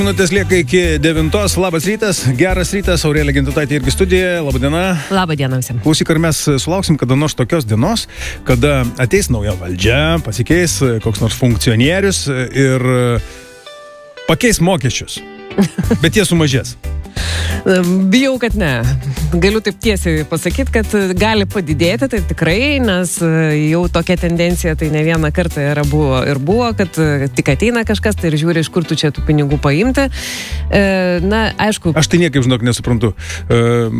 Minutės lieka iki 9. Labas rytas, geras rytas, Aurelija Gintutaitė irgi studijoje. Labadiena. Labą dieną visiems. Klausyk, ar mes sulauksim kada nors tokios dienos, kada ateis nauja valdžia, pasikeis koks nors funkcionierius ir pakeis mokesčius, bet jie sumažės. Bijau, kad ne. Galiu taip tiesiai pasakyti, kad gali padidėti, tai tikrai, nes jau tokia tendencija tai ne vieną kartą buvo, kad tik ateina kažkas tai ir žiūri, iš kur tu čia tų pinigų paimti. Na, aišku. Aš tai niekaip, žinok, nesuprantu.